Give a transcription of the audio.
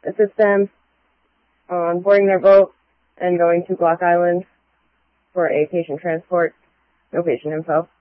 assist them on boarding their boat and going to Block Island for a patient transport. No patient info.